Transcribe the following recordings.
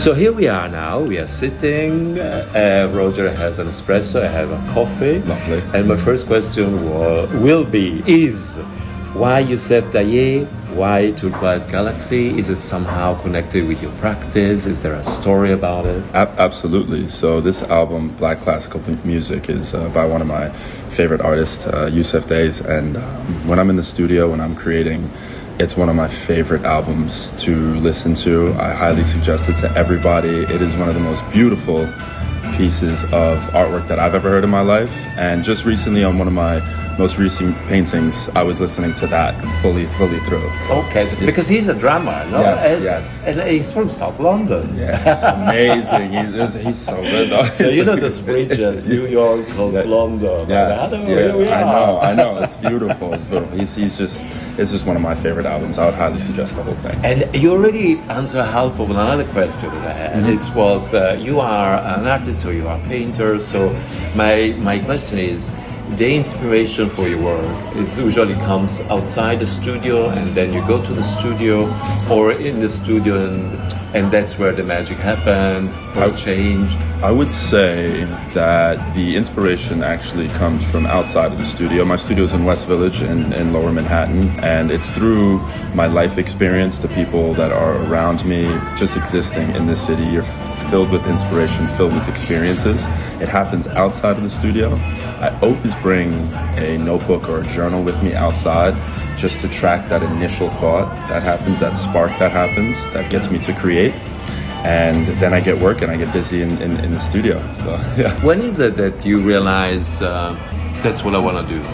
So here we are now. We are sitting. Roger has an espresso. I have a coffee. Lovely. And my first question is why Youssef Dayé? Why Turquoise Galaxy? Is it somehow connected with your practice? Is there a story about it? Absolutely. So this album, Black Classical Music, is by one of my favorite artists, Youssef Dayé. And when I'm in the studio, when I'm creating, it's one of my favorite albums to listen to. I highly suggest it to everybody. It is one of the most beautiful pieces of artwork that I've ever heard in my life. And just recently on one of my most recent paintings, I was listening to that fully through. Okay, so, because he's a drummer, no? Yes. And he's from South London. Yes, amazing. He's so good, though. So you know those bridges, New York, London. Yes, I know. It's beautiful. It's just one of my favorite albums. I would highly suggest the whole thing. And you already answered half of another question that I had. It was, you are an artist or you are a painter. So my question is, the inspiration for your work, it usually comes outside the studio and then you go to the studio, or in the studio and that's where the magic happened or changed? I would say that the inspiration actually comes from outside of the studio. My studio is in West Village in Lower Manhattan, and it's through my life experience, the people that are around me, just existing in this city. You're filled with inspiration, filled with experiences. It happens outside of the studio. I always bring a notebook or a journal with me outside just to track that initial thought that happens, that spark that happens, that gets me to create. And then I get working, I get busy in the studio. So, yeah. When is it that you realize that's what I want to do?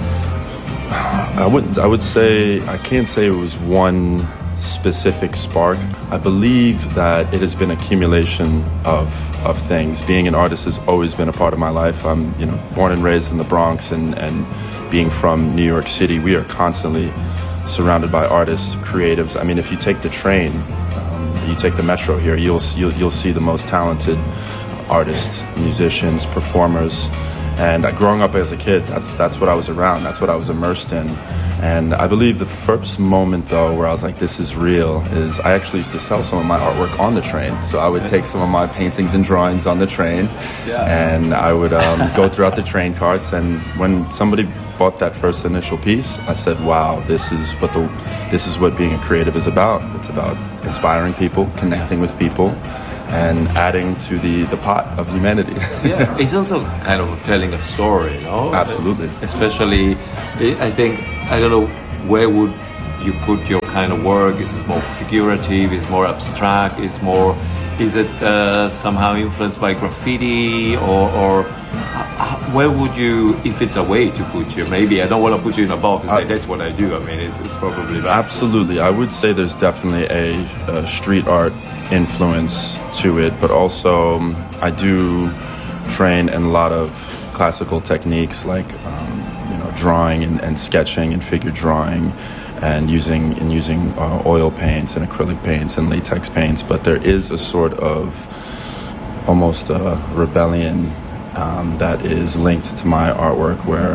I would say, I can't say it was one specific spark. I believe that it has been accumulation of things. Being an artist has always been a part of my life. I'm born and raised in the Bronx, and being from New York City, we are constantly surrounded by artists, creatives. I mean, if you take the train, you take the metro here, you'll see the most talented artists, musicians, performers. And growing up as a kid, that's what I was around. That's what I was immersed in. And I believe the first moment, though, where I was like, this is real, is I actually used to sell some of my artwork on the train. So I would take some of my paintings and drawings on the train, and I would go throughout the train carts. And when somebody bought that first initial piece, I said, wow, this is what being a creative is about. It's about inspiring people, connecting with people, and adding to the pot of humanity. Yeah, it's also kind of telling a story, no? Absolutely. Especially, I don't know, where would you put your kind of work? Is it more figurative? Is it more abstract? Is it somehow influenced by graffiti? Or where would you, if it's a way to put you, maybe I don't want to put you in a box and say that's what I do. I mean, it's probably that. Absolutely. I would say there's definitely a street art influence to it, but also I do train in a lot of classical techniques like drawing and sketching and figure drawing and using oil paints and acrylic paints and latex paints. But there is a sort of almost a rebellion that is linked to my artwork, where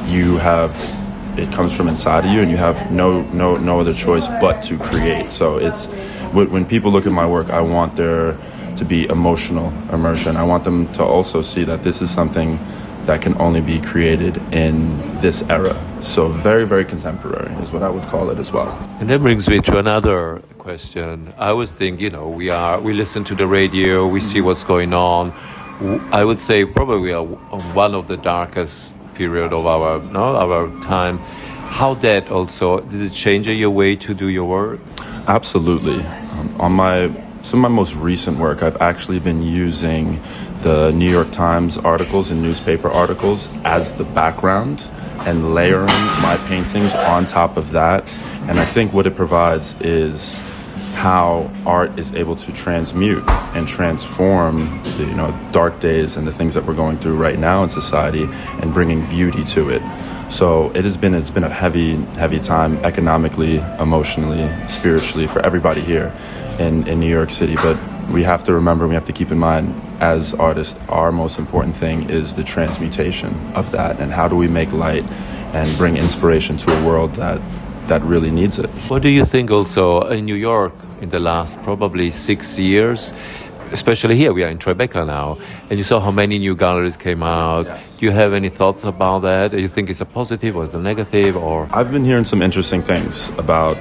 it comes from inside of you and you have no other choice but to create. So it's when people look at my work, I want there to be emotional immersion. I want them to also see that this is something that can only be created in this era. So very, very contemporary is what I would call it as well. And that brings me to another question. I always think, we listen to the radio, we see what's going on. I would say probably we are on one of the darkest period of our time. How that also, did it change your way to do your work? Absolutely. Some of my most recent work, I've actually been using the New York Times articles and newspaper articles as the background and layering my paintings on top of that. And I think what it provides is how art is able to transmute and transform the dark days and the things that we're going through right now in society, and bringing beauty to it. So it's been a heavy time economically, emotionally, spiritually for everybody here in New York City. But we have to remember, we have to keep in mind, as artists, our most important thing is the transmutation of that, and how do we make light and bring inspiration to a world that that really needs it. What do you think also in New York in the last probably 6 years, especially here, we are in Tribeca now, and you saw how many new galleries came out. Yes. Do you have any thoughts about that? Do you think it's a positive or it's a negative? Or I've been hearing some interesting things about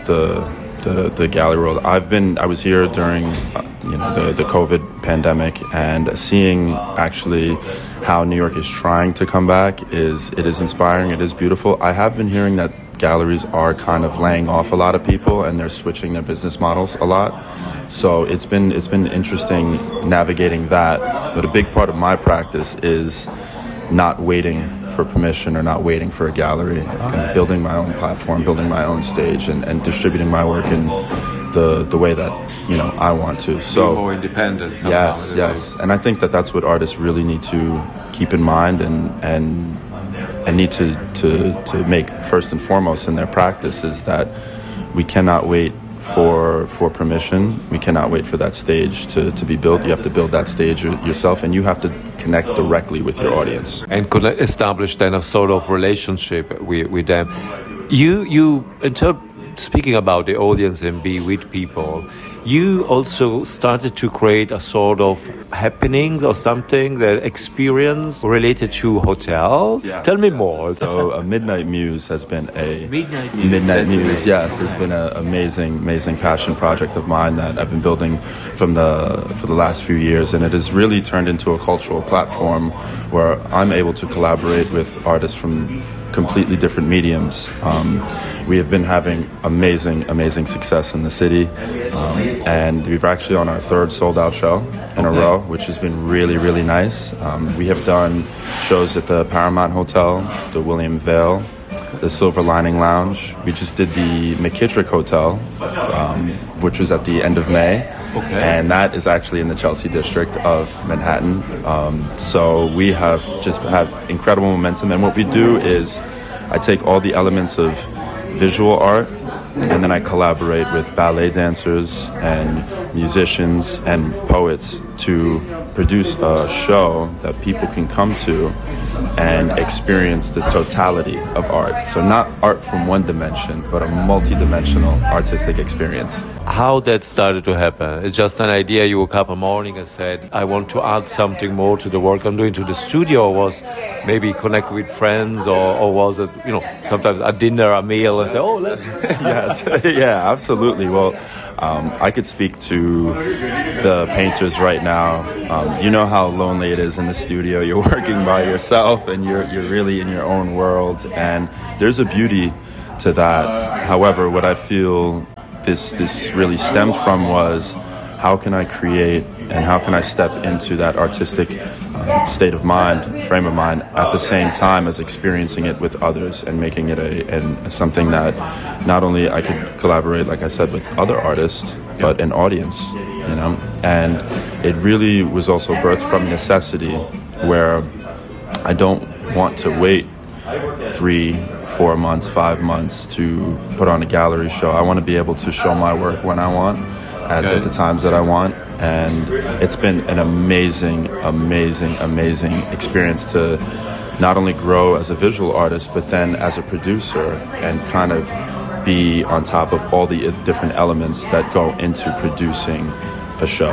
the gallery world. I was here during the COVID pandemic, and seeing actually how New York is trying to come back is inspiring. It is beautiful. I have been hearing that galleries are kind of laying off a lot of people and they're switching their business models a lot. So it's been interesting navigating that. But a big part of my practice is not waiting for permission or not waiting for a gallery. Kind of building my own platform, building my own stage, and distributing my work in the way that I want to. So more independent. Yes. And I think that that's what artists really need to keep in mind and need to make first and foremost in their practice, is that we cannot wait for permission. We cannot wait for that stage to be built. You have to build that stage yourself, and you have to connect directly with your audience. And could establish then a sort of relationship with them. You speaking about the audience and be with people, you also started to create a sort of happenings or something, that experience related to hotel. Yeah. Tell me more. So a Midnight Muse has been Midnight Muse, yes, has been an amazing passion project of mine that I've been building for the last few years, and it has really turned into a cultural platform where I'm able to collaborate with artists from completely different mediums. We have been having amazing success in the city, and we're actually on our third sold-out show in a row, which has been really nice. We have done shows at the Paramount Hotel, the William Vale, the Silver Lining Lounge. We just did the McKittrick Hotel, which was at the end of May. And that is actually in the Chelsea district of Manhattan. So we have just had incredible momentum. And what we do is I take all the elements of visual art, and then I collaborate with ballet dancers and musicians and poets to produce a show that people can come to and experience the totality of art. So not art from one dimension, but a multi-dimensional artistic experience. How that started to happen? It's just an idea. You woke up a morning and said, I want to add something more to the work I'm doing to the studio. Or was maybe connect with friends, or was it, sometimes a dinner, a meal, and say, oh, let's... Yes, yeah, absolutely. Well, I could speak to the painters right now. You know how lonely it is in the studio. You're working by yourself, and you're really in your own world, and there's a beauty to that. However, what I feel this really stemmed from was, how can I create and how can I step into that artistic state of mind, frame of mind, at the same time as experiencing it with others and making it something that not only I could collaborate, like I said, with other artists, but an audience, And it really was also birthed from necessity, where I don't want to wait 3, 4 months, 5 months to put on a gallery show. I want to be able to show my work when I want, at the times that I want. And it's been an amazing experience to not only grow as a visual artist, but then as a producer, and kind of be on top of all the different elements that go into producing a show.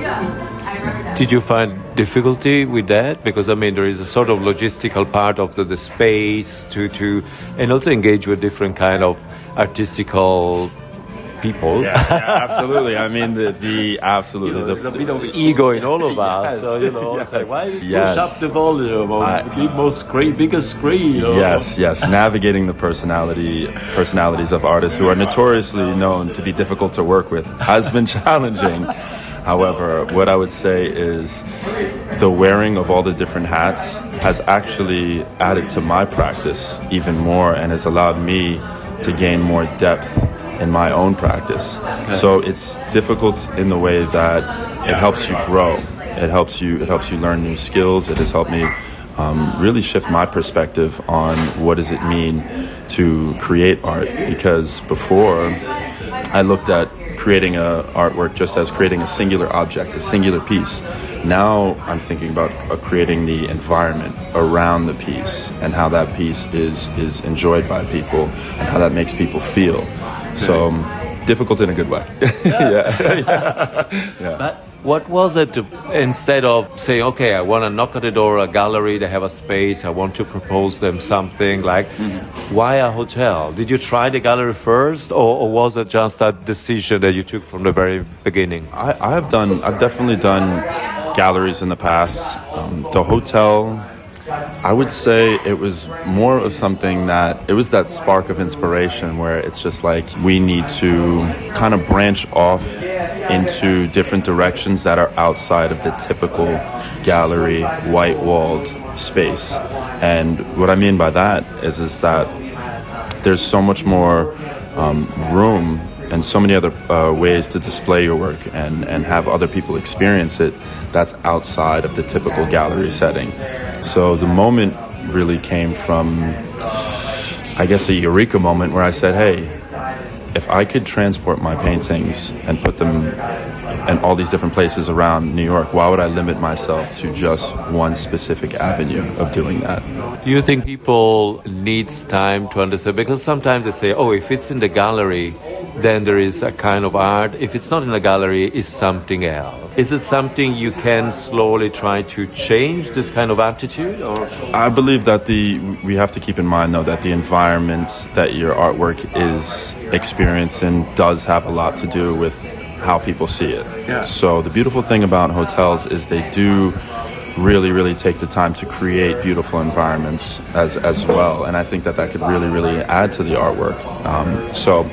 Did you find difficulty with that? Because there is a sort of logistical part of the space to and also engage with different kind of artistical people. Yeah, absolutely. The absolutely. There's a bit of ego in all of us. Yes, so it's like, why push up the volume or give more screen, bigger screen? Yes. Navigating the personalities of artists who are notoriously known to be difficult to work with has been challenging. However, what I would say is the wearing of all the different hats has actually added to my practice even more, and has allowed me to gain more depth in my own practice. Okay. So it's difficult in the way that it helps you grow. It helps you learn new skills. It has helped me really shift my perspective on what does it mean to create art. Because before, I looked at creating a artwork just as creating a singular object, a singular piece. Now I'm thinking about creating the environment around the piece and how that piece is enjoyed by people and how that makes people feel. So difficult in a good way. Yeah. But what was it instead of saying, okay, I want to knock at the door a gallery, they have a space, I want to propose them something, like, why a hotel? Did you try the gallery first, or was it just a decision that you took from the very beginning? I've definitely done galleries in the past. The hotel, I would say it was more of something it was that spark of inspiration where it's just like we need to kind of branch off into different directions that are outside of the typical gallery, white-walled space. And what I mean by that is that there's so much more room and so many other ways to display your work and have other people experience it that's outside of the typical gallery setting. So the moment really came from, I guess, a eureka moment where I said, hey, if I could transport my paintings and put them in all these different places around New York, why would I limit myself to just one specific avenue of doing that? Do you think people needs time to understand? Because sometimes they say, oh, if it's in the gallery, then there is a kind of art. If it's not in the gallery, it's something else. Is it something you can slowly try to change, this kind of attitude? Or? I believe that we have to keep in mind, though, that the environment that your artwork is experiencing does have a lot to do with how people see it. Yeah. So the beautiful thing about hotels is they do really, really take the time to create beautiful environments as well. And I think that could really, really add to the artwork. So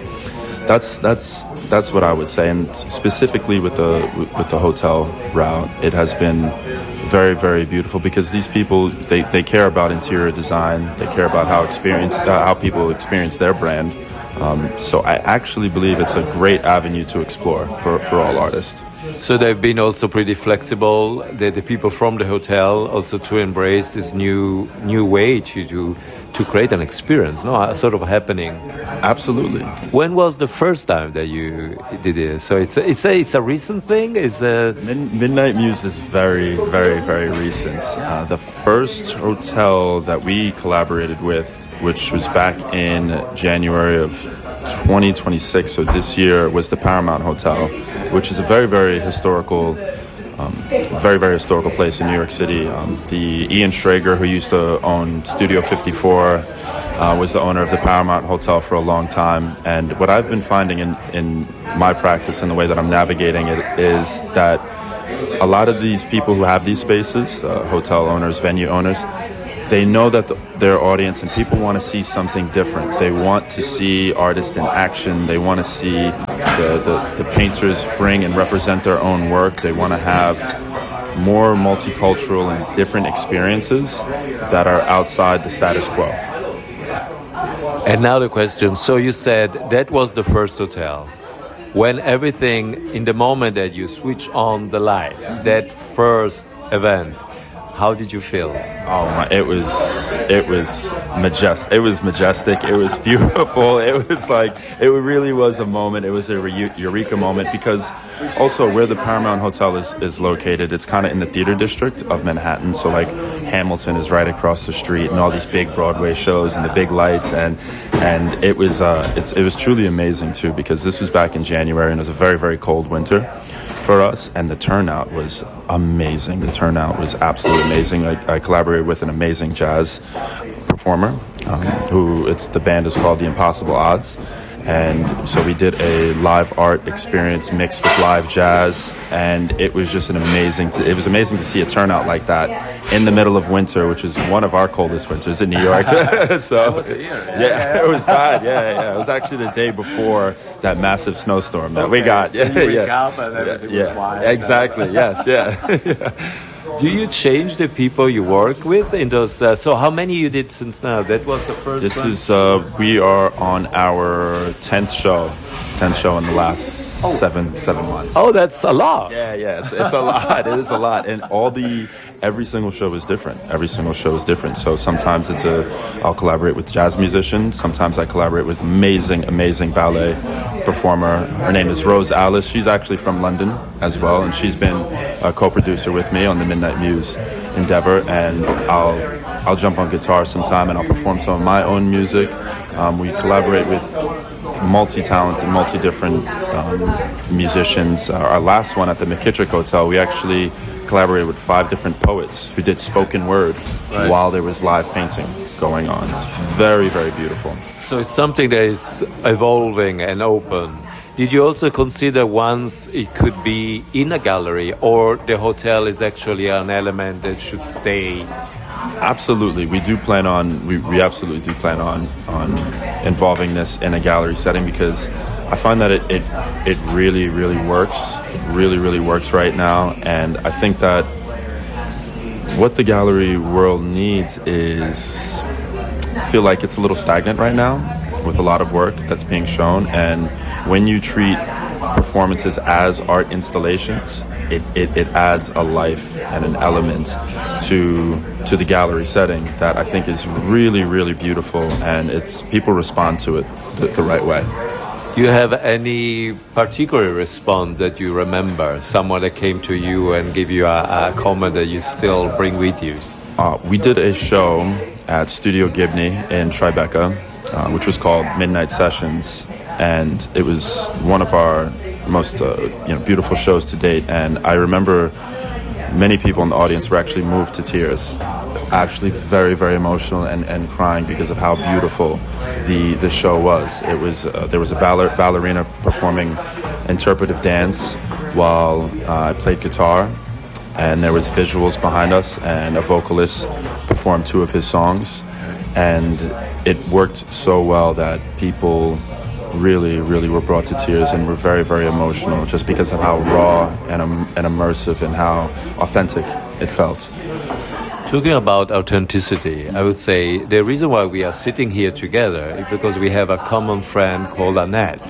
that's what I would say. And specifically with the hotel route, it has been very, very beautiful because these people, they care about interior design. They care about how people experience their brand. So I actually believe it's a great avenue to explore for all artists. So they've been also pretty flexible, the people from the hotel, also to embrace this new way to create an experience, a sort of happening. Absolutely. When was the first time that you did it? So it's a recent thing? Midnight Muse is very, very, very recent. The first hotel that we collaborated with, which was back in January of 2026, so this year, was the Paramount Hotel, which is a very, very historical, very, very historical place in New York City. The Ian Schrager, who used to own Studio 54, was the owner of the Paramount Hotel for a long time. And what I've been finding in my practice and the way that I'm navigating it is that a lot of these people who have these spaces, hotel owners, venue owners, they know that their audience and people want to see something different. They want to see artists in action. They want to see the painters bring and represent their own work. They want to have more multicultural and different experiences that are outside the status quo. And now the question. So you said that was the first hotel. When everything, in the moment that you switch on the light, that first event, how did you feel? Oh my! It was majestic. It was majestic. It was beautiful. It was like, it really was a moment. It was a eureka moment because also where the Paramount Hotel is located, it's kind of in the theater district of Manhattan. So like Hamilton is right across the street, and all these big Broadway shows and the big lights, and it was truly amazing too because this was back in January and it was a very, very cold winter for us, and the turnout was amazing. The turnout was absolutely amazing. I collaborated with an amazing jazz performer the band is called The Impossible Odds, and so we did a live art experience mixed with live jazz, and it was just amazing to see a turnout like that in the middle of winter, which is one of our coldest winters in New York. So yeah, it was bad. Yeah, it was actually the day before that massive snowstorm that we got. Exactly. Yes. Yeah. Do you change the people you work with in those? So how many you did since now? That was the first. This one? We are on our 10th show in the last 7 months. Oh, that's a lot. Yeah, it's a lot. It is a lot, and all the every single show is different. Every single show is different. So sometimes I'll collaborate with jazz musicians. Sometimes I collaborate with amazing ballet performer. Her name is Rose Alice. She's actually from London as well, and she's been a co-producer with me on the Midnight Muse endeavor. And I'll jump on guitar sometime and I'll perform some of my own music. We collaborate with multi-talented, multi-different musicians. Our last one at the McKittrick Hotel, we actually collaborated with 5 different poets who did spoken word while there was live painting going on. It's very, very beautiful. So it's something that is evolving and open. Did you also consider once it could be in a gallery, or the hotel is actually an element that should stay? Absolutely, we absolutely do plan on involving this in a gallery setting, because I find that it really works. It really works right now, and I think that what the gallery world needs is, I feel like it's a little stagnant right now with a lot of work that's being shown, and when you treat performances as art installations, it adds a life and an element to the gallery setting that I think is really beautiful, and people respond to it the right way. Do you have any particular response that you remember? Someone that came to you and gave you a comment that you still bring with you? We did a show at Studio Gibney in Tribeca, which was called Midnight Sessions, and it was one of our most beautiful shows to date. And I remember many people in the audience were actually moved to tears, actually very emotional and crying because of how beautiful the show was. It was there was a ballerina performing interpretive dance while I played guitar, and there was visuals behind us, and a vocalist performed 2 of his songs, and it worked so well that people really were brought to tears and were very emotional, just because of how raw and immersive and how authentic it felt. Talking about authenticity, I would say the reason why we are sitting here together is because we have a common friend called Annette.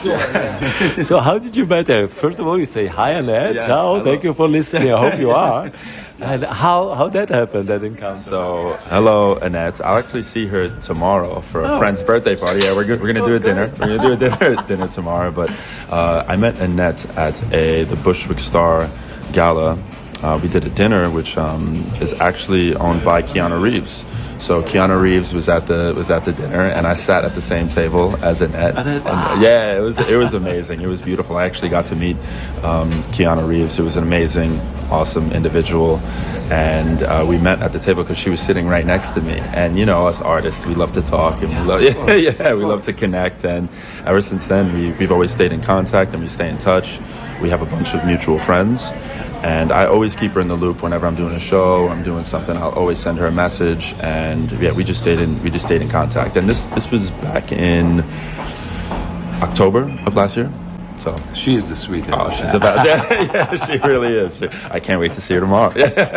Yes. So how did you meet her? First of all, you say, "Hi, Annette. Yes, ciao, hello. thank you for listening. I hope you are." And how that happened, that encounter? So, hello, Annette. I'll actually see her tomorrow for a friend's birthday party. Yeah, we're going to do a dinner. We're going to do a dinner tomorrow. But I met Annette at the Bushwick Star Gala. We did a dinner, which is actually owned by Keanu Reeves. So Keanu Reeves was at the dinner, and I sat at the same table as Annette. Yeah, it was amazing. It was beautiful. I actually got to meet Keanu Reeves. It was an amazing, awesome individual, and we met at the table because she was sitting right next to me. And us artists, we love to talk, and we love to connect. And ever since then, we've always stayed in contact, and we stay in touch. We have a bunch of mutual friends. And I always keep her in the loop whenever I'm doing a show or I'm doing something. I'll always send her a message, and we just stayed in contact. And this was back in October of last year. So she's the sweetest. Oh, she's the best. Yeah, she really is. I can't wait to see her tomorrow.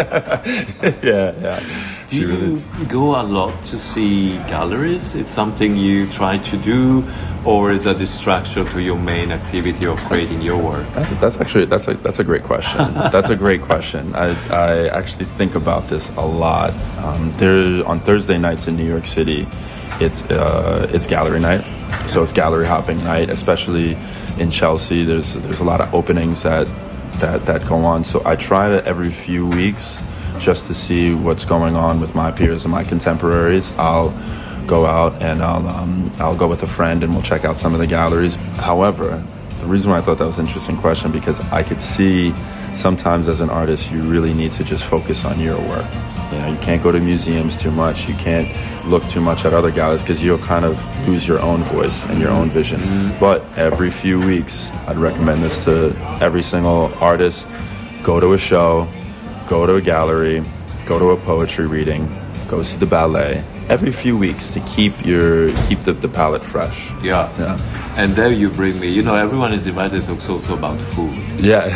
Yeah. Do you go a lot to see galleries? It's something you try to do, or is a distraction to your main activity of creating your work? That's a great question. That's a great question. I actually think about this a lot. On Thursday nights in New York City, it's gallery night, so it's gallery hopping night, especially in Chelsea. There's a lot of openings that go on. So I try to every few weeks, just to see what's going on with my peers and my contemporaries. I'll go out and I'll go with a friend and we'll check out some of the galleries. However, the reason why I thought that was an interesting question, because I could see sometimes as an artist you really need to just focus on your work. You can't go to museums too much. You can't look too much at other galleries because you'll kind of lose your own voice and your own vision. Mm-hmm. But every few weeks, I'd recommend this to every single artist. Go to a show, go to a gallery, go to a poetry reading, go see the ballet. Every few weeks to keep the palette fresh. Yeah. And there you bring me. Everyone is invited to talk also about food. Yeah.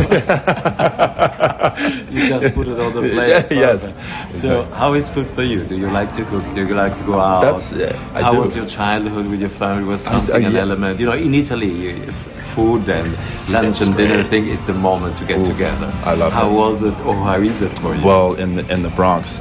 You just put it on the plate. Yes. So, how is food for you? Do you like to cook? Do you like to go out? How was your childhood with your family? Was something an element? In Italy, food and lunch and dinner thing is the moment to get together. I love How it. was it, or how is it for you? Well, in the Bronx,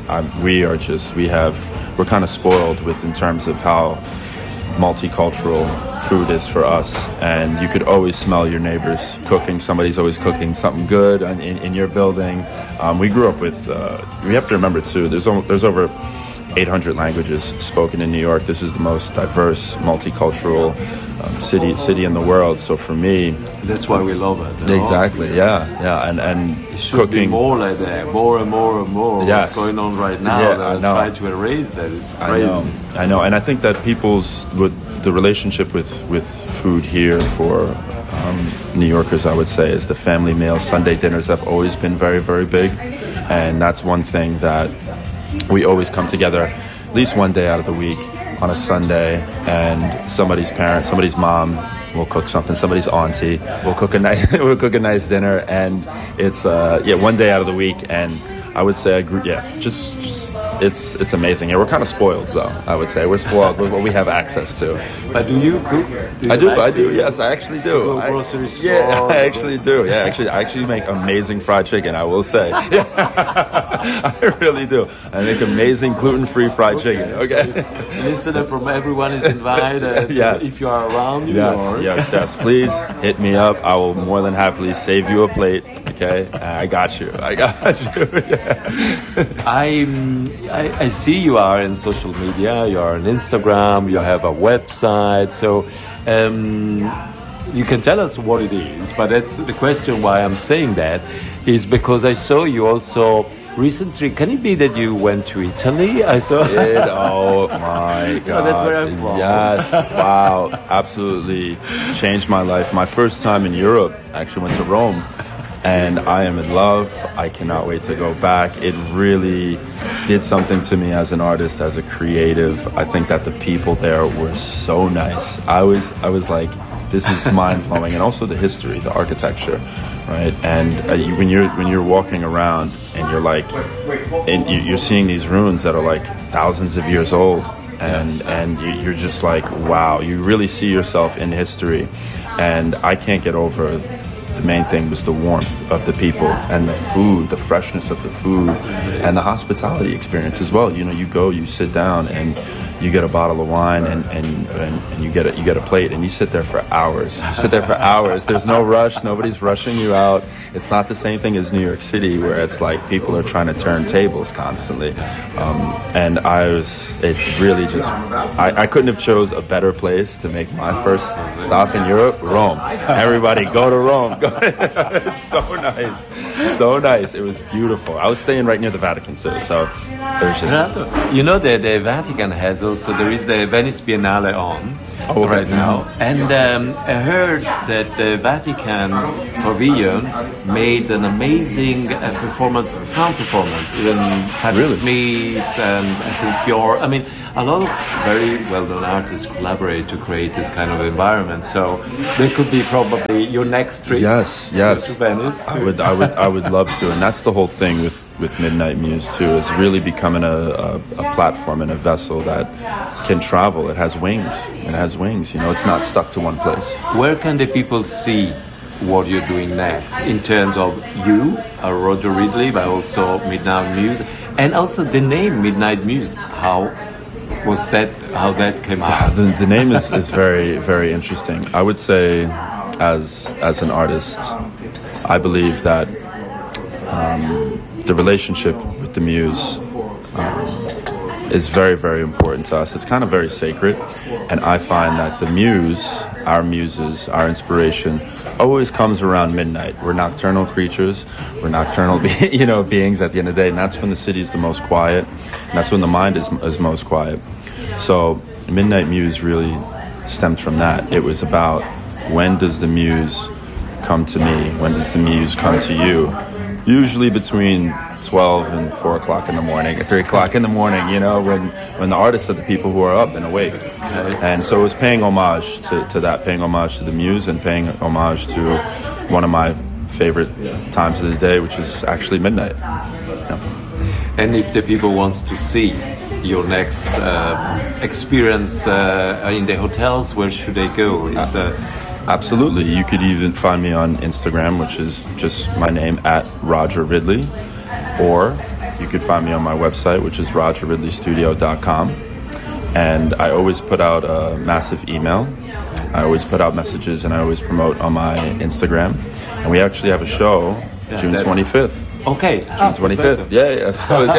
we're kind of spoiled with in terms of how multicultural food is for us, and you could always smell your neighbors cooking. Somebody's always cooking something good in your building. We grew up with. We have to remember too. There's over 800 languages spoken in New York. This is the most diverse, multicultural city in the world. So for me, that's why we love it. You know? Exactly. Yeah, and it should cooking be more like that, more and more and more. Yes. What's going on right now? Yeah, They're I know. trying to erase that. It's crazy. I know, and I think that the relationship with food here for New Yorkers, I would say, is the family meals. Sunday dinners have always been very, very big, and that's one thing that we always come together at least one day out of the week on a Sunday, and somebody's parent, somebody's mom will cook something, somebody's auntie will cook a nice dinner, and it's one day out of the week. And I would say just it's amazing. Yeah, we're kind of spoiled though. I would say we're spoiled with what we have access to. But do you cook? I do. Yes, I actually do. Go grocery store? Yeah, I actually do. Yeah, I actually make amazing fried chicken, I will say. I really do. I make amazing gluten-free fried chicken. Okay. So listener from everyone is invited. Yes. If you are around New York. Yes. Please hit me up. I will more than happily save you a plate. Okay. I got you. Yeah. I see you are in social media. You are on Instagram. You have a website. So you can tell us what it is. But that's the question. Why I'm saying that is because I saw you also recently. Can it be that you went to Italy? I saw. Oh my God! No, that's where I'm from. Yes. Wow. Absolutely changed my life. My first time in Europe, actually went to Rome. And I am in love. I cannot wait to go back. It really did something to me as an artist, as a creative. I think that the people there were so nice. I was like, this is mind blowing, and also the history, the architecture, right? And when you're walking around and you're like, and you're seeing these ruins that are like thousands of years old, and you're just like, wow, you really see yourself in history. And I can't get over. The main thing was the warmth of the people and the food, the freshness of the food, and the hospitality experience as well. You know, you sit down and you get a bottle of wine and you get a plate and you sit there for hours. There's no rush. Nobody's rushing you out. It's not the same thing as New York City where it's like people are trying to turn tables constantly. And I couldn't have chose a better place to make my first stop in Europe. Rome. Everybody go to Rome. It's so nice. It was beautiful. I was staying right near the Vatican too, so it was just. You know that the Vatican has also, there is the Venice Biennale on right now, and I heard that the Vatican Pavilion made an amazing sound performance. Even Patrick Smith and I think Björk. I mean, a lot of very well-known artists collaborate to create this kind of environment. So there could be probably your next trip. Yes. To Venice. I would love to, and that's the whole thing with Midnight Muse too. Is really becoming a platform and a vessel that can travel. It has wings. You know, it's not stuck to one place. Where can the people see what you're doing next in terms of you, Roger Ridley, but also Midnight Muse, and also the name Midnight Muse? How that came out? The name is very, very interesting. I would say, as an artist, I believe that the relationship with the muse is very, very important to us. It's kind of very sacred, and I find that the muse, our muses, our inspiration, always comes around midnight. We're nocturnal creatures. We're nocturnal, beings at the end of the day, and that's when the city is the most quiet, and that's when the mind is most quiet. So Midnight Muse really stemmed from that. It was about, when does the muse come to me? When does the muse come to you? Usually between 12 and 4 o'clock in the morning, or 3 o'clock in the morning, when the artists are the people who are up and awake. And so it was paying homage to that, paying homage to the muse, and paying homage to one of my favorite times of the day, which is actually midnight. Yeah. And if the people wants to see your next experience in the hotels, where should they go? Absolutely. You could even find me on Instagram, which is just my name, at Roger Ridley. Or you could find me on my website, which is rogerridleystudio.com. And I always put out a massive email. I always put out messages, and I always promote on my Instagram. And we actually have a show June 25th. Okay. June 25th. Yeah.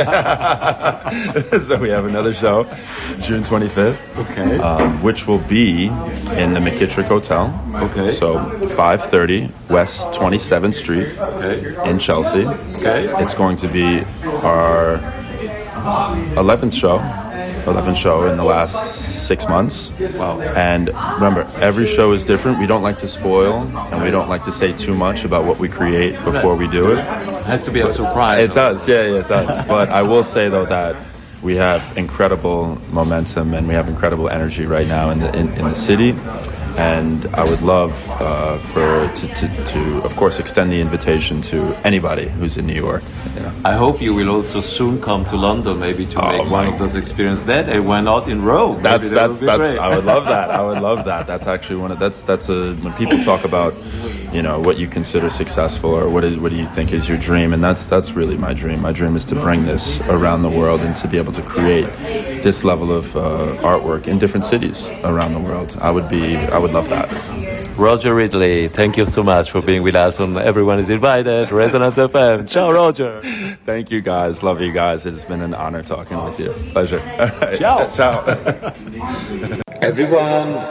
So we have another show, June 25th. Okay. Which will be in the McKittrick Hotel. Okay. So 530 West 27th Street in Chelsea. Okay. It's going to be our 11th show in the last 6 months. Wow. And remember, every show is different. We don't like to spoil, and we don't like to say too much about what we create before we do it. It has to be a surprise. It does, it does. But I will say, though, that we have incredible momentum and we have incredible energy right now in the city. And I would love to, of course, extend the invitation to anybody who's in New York. I hope you will also soon come to London, maybe to make one of those experiences that, and why not in Rome? That's I would love that. I would love that. That's actually when people talk about, what you consider successful, or what do you think is your dream, and that's really my dream. My dream is to bring this around the world and to be able to create this level of artwork in different cities around the world. I would love that. Roger Ridley, thank you so much for being with us on Everyone is Invited, Resonance FM. Ciao, Roger. Thank you, guys. Love you guys. It has been an honor talking with you. Pleasure. Ciao. Ciao. Everyone